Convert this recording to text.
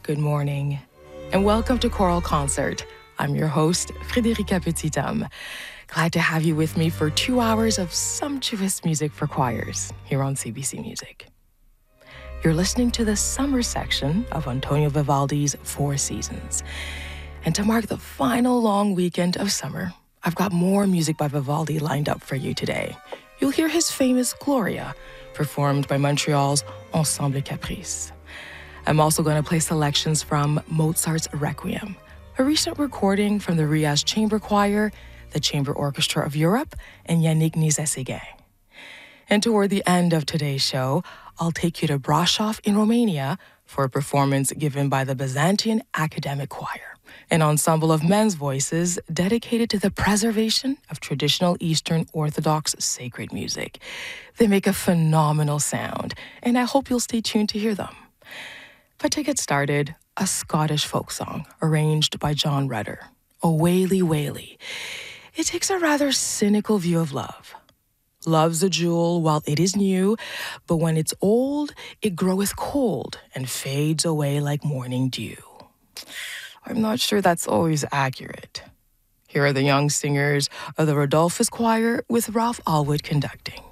good morning, and welcome to Choral Concert. I'm your host, Frédérica Petithomme. Glad to have you with me for 2 hours of sumptuous music for choirs here on CBC Music. You're listening to the summer section of Antonio Vivaldi's Four Seasons. And to mark the final long weekend of summer, I've got more music by Vivaldi lined up for you today. You'll hear his famous Gloria, performed by Montreal's Ensemble Caprice. I'm also going to play selections from Mozart's Requiem, a recent recording from the Rias Chamber Choir, the Chamber Orchestra of Europe, and Yannick Nizet-Séguin. And toward the end of today's show, I'll take you to Brașov in Romania for a performance given by the Byzantine Academic Choir, an ensemble of men's voices dedicated to the preservation of traditional Eastern Orthodox sacred music. They make a phenomenal sound, and I hope you'll stay tuned to hear them. But to get started, a Scottish folk song arranged by John Rutter, O Waly Waly. It takes a rather cynical view of love. Love's a jewel while it is new, but when it's old, it groweth cold and fades away like morning dew. I'm not sure that's always accurate. Here are the young singers of the Rodolphus Choir with Ralph Allwood conducting.